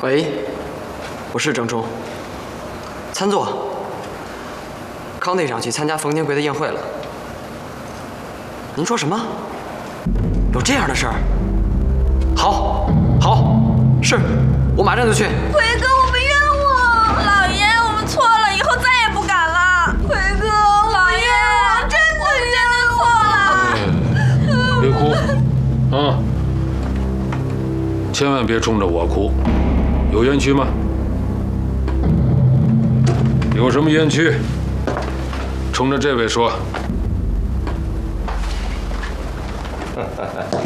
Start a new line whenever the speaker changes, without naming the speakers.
喂，我是郑中。参座，康队长去参加冯天魁的宴会了。您说什么？有这样的事儿？好，是我马上就去。
奎哥，我们冤枉！老爷，我们错了，以后再也不敢了。奎哥，老爷，我真的错了。
别哭，啊！千万别冲着我哭。有冤屈吗？有什么冤屈？冲着这位说。